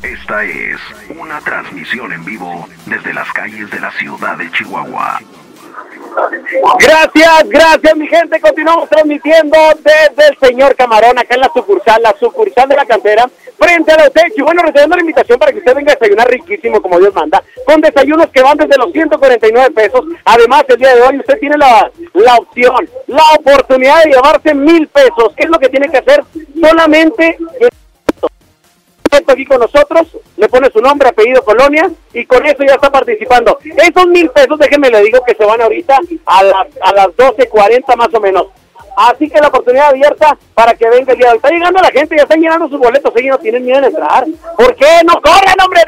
Esta es una transmisión en vivo desde las calles de la ciudad de Chihuahua. Gracias mi gente, continuamos transmitiendo desde el Señor Camarón, acá en la sucursal de la cantera, frente a la UTEC. Y bueno, recibiendo la invitación para que usted venga a desayunar riquísimo como Dios manda, con desayunos que van desde los 149 pesos. Además, el día de hoy usted tiene la opción, la oportunidad de llevarse 1,000 pesos. ¿Qué es lo que tiene que hacer? Solamente aquí con nosotros, le pone su nombre, apellido, colonia, y con eso ya está participando. Esos 1,000 pesos, déjenme le digo que se van ahorita a las 12:40 más o menos. Así que la oportunidad abierta para que venga el día de hoy. Está llegando la gente, ya están llenando sus boletos, ellos no tienen miedo de entrar. ¿Por qué? ¡No corran, hombre!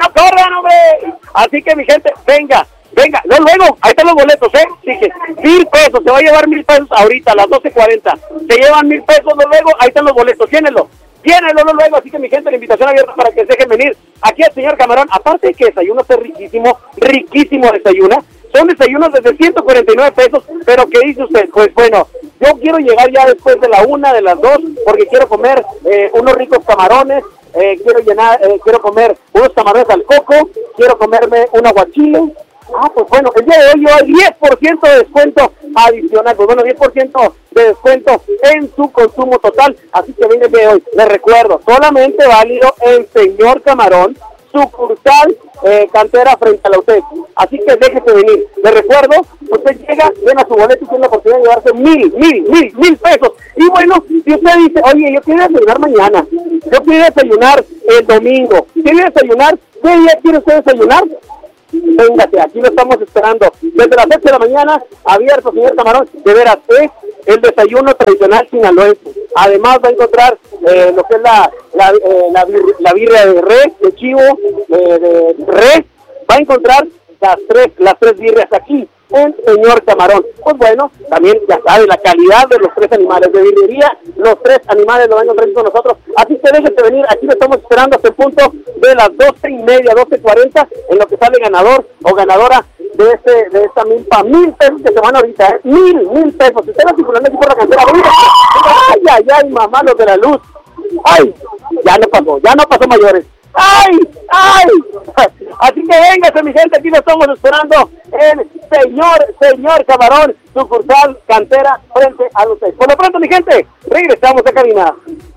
Así que mi gente, venga, luego, ahí están los boletos, Dije, 1,000 pesos, se va a llevar 1,000 pesos ahorita a las 12:40. Se llevan 1,000 pesos, luego, ahí están los boletos, llénenlo luego, así que mi gente, la invitación abierta para que se dejen venir aquí al Señor Camarón. Aparte de que desayuno es riquísimo desayuna, son desayunos desde 149 pesos, pero ¿qué dice usted? Pues bueno, yo quiero llegar ya después de la 1, de las 2, porque quiero comer unos ricos camarones, quiero comer unos camarones al coco, quiero comerme un aguachile. Pues bueno, el día de hoy yo hay 10% de descuento adicional, 10% de descuento en su consumo total, así que venga el día de hoy. Les recuerdo, solamente válido en Señor Camarón, sucursal cantera frente a la UTEC, así que déjese venir. Les recuerdo, usted llega, llena su boleto y tiene la oportunidad de llevarse 1,000 pesos. Y bueno, si usted dice, oye, yo quiero desayunar mañana, yo quiero desayunar el domingo, quiero desayunar, ¿qué día quiere usted desayunar? Véngase, aquí lo estamos esperando desde las 8 de la mañana, abierto, Señor Camarón. De veras, es el desayuno tradicional sinaloense. Además va a encontrar lo que es la birria de res, de chivo, de res. Va a encontrar las tres birrias aquí en Señor Camarón. Pues bueno, también ya sabe la calidad de los 3 animales de birrería. Los 3 animales lo van a encontrar con nosotros. Así que déjense venir, aquí lo estamos esperando hasta el punto de las 12:30, 12:40, en lo que sale ganador o ganadora de esta milpa. 1,000 pesos que se van ahorita, 1,000 pesos. Si usted va circulando aquí por la cantera, ay, mamá, los de la luz. Ay, ya no pasó mayores. ¡Ay! Así que véngase mi gente, aquí lo estamos esperando en Señor Camarón, sucursal cantera frente a los 6. Por lo pronto mi gente, regresamos a cabina.